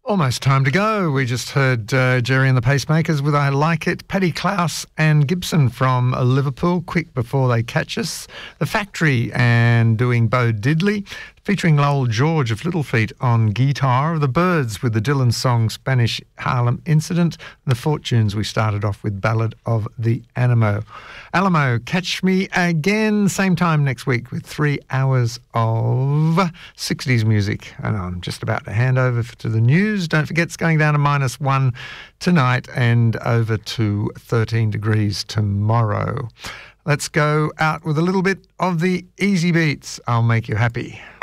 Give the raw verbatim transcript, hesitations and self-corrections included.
Almost time to go. We just heard uh, Jerry and the Pacemakers with I Like It. Paddy Klaus and Gibson from Liverpool, Quick Before They Catch Us. The Factory and doing Bo Diddley, featuring Lowell George of Little Feat on guitar. The Byrds with the Dylan song Spanish Harlem Incident. The Fortunes, we started off with Ballad of the Alamo. Alamo, catch me again, same time next week with three hours of sixties music. And I'm just about to hand over to the news. Don't forget, it's going down to minus one tonight and over to thirteen degrees tomorrow. Let's go out with a little bit of the Easy Beats. I'll Make You Happy.